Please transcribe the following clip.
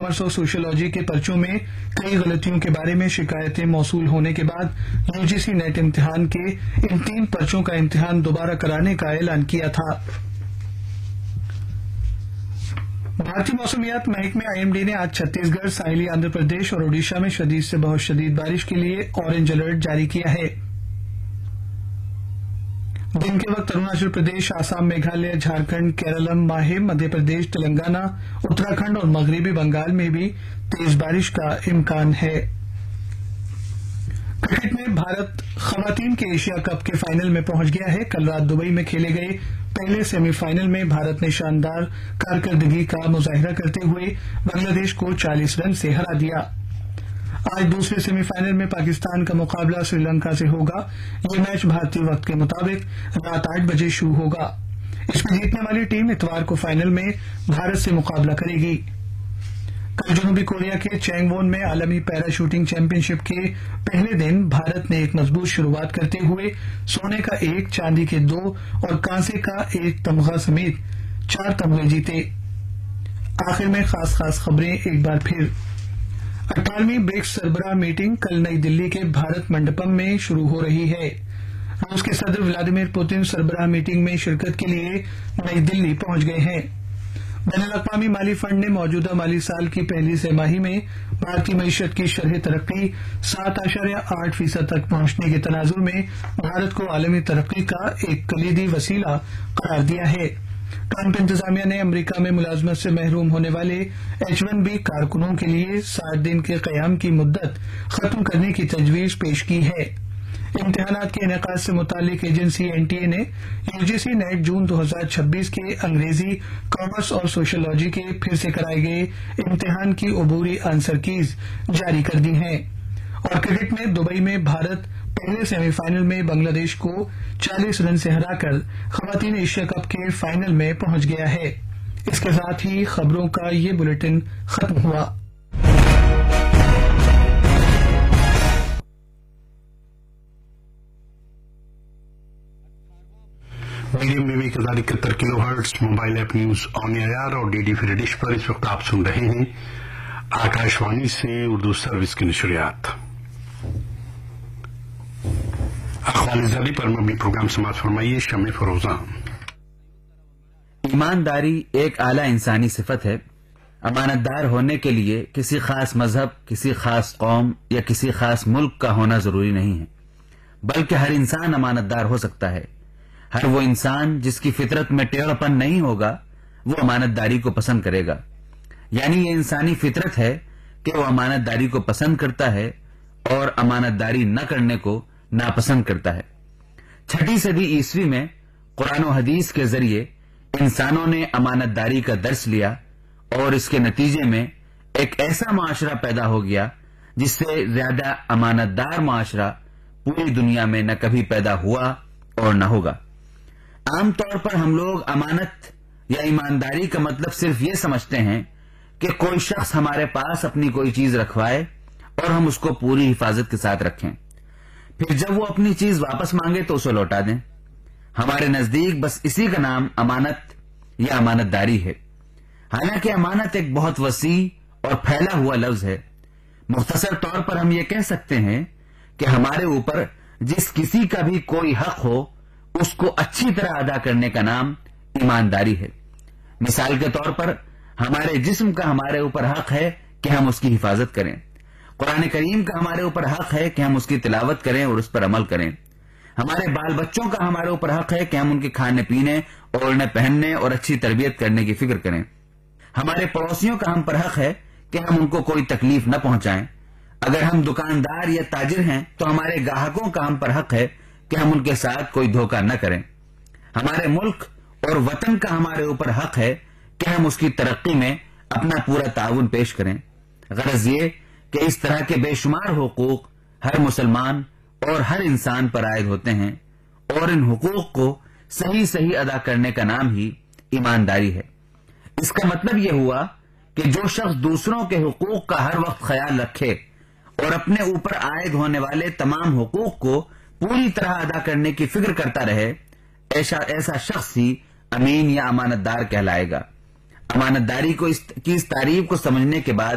Commerce और sociology के पर्चों में कई गलतियों के बारे में शिकायतें मौसूल होने के बाद यूजीसी नेट इम्तिहान के इन 3 पर्चों का इम्तिहान दोबारा कराने का ऐलान किया था। भारतीय मौसमियात महकमे आईएमडी ने आज छत्तीसगढ़, साहिली आंध्र प्रदेश और ओडिशा में शदीद से बहुत शदीद बारिश के लिए ऑरेंज अलर्ट जारी किया है। दिन के वक्त अरुणाचल प्रदेश, आसाम, मेघालय, झारखंड, केरलम, माहे, मध्य प्रदेश, तेलंगाना, उत्तराखंड और मगरबी बंगाल में भी तेज बारिश का इम्कान है। क्रिकेट में भारत खवातीन के एशिया कप के फाइनल में पहुंच गया है। कल रात दुबई में खेले गए पहले सेमीफाइनल में भारत ने शानदार कारकर्दगी का मुजाहिरा करते हुए बांग्लादेश को 40 रन से हरा दिया। आज दूसरे सेमीफाइनल में पाकिस्तान का मुकाबला श्रीलंका से होगा। ये मैच भारतीय वक्त के मुताबिक रात 8 बजे शुरू होगा। इसमें जीतने वाली टीम इतवार को फाइनल में भारत से मुकाबला करेगी। कल जनूबी कोरिया के चैंगवोन में आलमी पैरा शूटिंग चैंपियनशिप के पहले दिन भारत ने एक मजबूत शुरुआत करते हुए सोने का 1, चांदी के 2 और कांसे का 1 तमगा समेत 4 तमगे जीते। आखिर में खास खबरें एक बार फिर। 18वीं ब्रिक्स सरबराह मीटिंग कल नई दिल्ली के भारत मंडपम में शुरू हो रही है। रूस के सदर व्लादिमीर पुतिन सरबराह मीटिंग में शिरकत के लिए नई दिल्ली पहुंच गए हैं। बैनुल-अक़वामी माली फंड ने मौजूदा माली साल की पहली तिमाही में भारतीय मईशत की शरह तरक्की 7.8% तक पहुंचने के तनाजुर में भारत को आलमी तरक्की का एक कलीदी वसीला करार दिया है। ट्रंप इंतजामिया ने अमेरिका में मुलाजमत से महरूम होने वाले H-1B कारकुनों के लिए 60 दिन के कयाम की मुद्दत खत्म करने की तजवीज पेश की है। इम्तिहानात के इनेकाद से मुतालिक एजेंसी एनटीए ने यूजीसी नेट जून 2026 के अंग्रेजी, कॉमर्स और सोशियोलॉजी के फिर से कराए गए इम्तिहान की अबूरी आंसर कीज जारी कर दी हैं। और क्रिकेट में दुबई में भारत पहले सेमीफाइनल में बांग्लादेश को 40 रन से हराकर खवातीन एशिया कप के फाइनल में पहुंच गया है। इसके साथ ही खबरों का ये बुलेटिन खत्म हुआ। Medium wave 1071 kilohertz mobile app news on air और डीडी फ्री डिश पर इस वक्त आप सुन रहे हैं आकाशवाणी से उर्दू सर्विस की नशरियात। अखबार पर मबनी प्रोग्राम समाज फरमाइए शमे फरोजा। ईमानदारी एक आला इंसानी सिफत है। अमानतदार होने के लिए किसी खास मजहब, किसी खास कौम या किसी खास मुल्क का होना जरूरी नहीं है, बल्कि हर इंसान अमानतदार हो सकता है। हर वो इंसान जिसकी फितरत में टेढ़पन नहीं होगा वो अमानतदारी को पसंद करेगा। यानी ये इंसानी फितरत है कि वो अमानतदारी को पसंद करता है और अमानतदारी न करने को नापसंद करता है। 6वीं सदी ईस्वी में कुरान और हदीस के जरिए इंसानों ने अमानतदारी का दर्स लिया और इसके नतीजे में एक ऐसा माशरा पैदा हो गया जिससे ज्यादा अमानतदार माशरा पूरी दुनिया में न कभी पैदा हुआ और न होगा। आमतौर पर हम लोग अमानत या ईमानदारी का मतलब सिर्फ ये समझते हैं कि कोई शख्स हमारे पास अपनी कोई चीज रखवाए और हम उसको पूरी हिफाजत के साथ रखें, फिर जब वो अपनी चीज वापस मांगे तो उसे लौटा दें। हमारे नजदीक बस इसी का नाम अमानत या अमानतदारी है। हालांकि अमानत एक बहुत वसी और फैला हुआ लफ्ज है। मुख्तसर तौर पर हम ये कह सकते हैं कि हमारे ऊपर जिस किसी का भी कोई हक हो उसको अच्छी तरह अदा करने का नाम ईमानदारी है। मिसाल के तौर पर हमारे जिस्म का हमारे ऊपर हक है कि हम उसकी हिफाजत करें। कुरान करीम का हमारे ऊपर हक है कि हम उसकी तिलावत करें और उस पर अमल करें। हमारे बाल बच्चों का हमारे ऊपर हक है कि हम उनके खाने पीने, ओढ़ने पहनने और अच्छी तरबियत करने की फिक्र करें। हमारे पड़ोसियों का हम पर हक है कि हम उनको कोई तकलीफ न पहुंचाएं। अगर हम दुकानदार या ताजिर हैं तो हमारे ग्राहकों का हम पर हक है कि हम उनके साथ कोई धोखा न करें। हमारे मुल्क और वतन का हमारे ऊपर हक है कि हम उसकी तरक्की में अपना पूरा ताउन पेश करें। गरज ये कि इस तरह के बेशुमार हुकूक हर मुसलमान और हर इंसान पर आयद होते हैं और इन हुकूक को सही सही अदा करने का नाम ही ईमानदारी है। इसका मतलब यह हुआ कि जो शख्स दूसरों के हुकूक का हर वक्त ख्याल रखे और अपने ऊपर आयद होने वाले तमाम हुकूक को पूरी तरह अदा करने की फिक्र करता रहे, ऐसा शख्स ही अमीन या अमानतदार कहलाएगा। अमानतदारी की इस तारीफ को समझने के बाद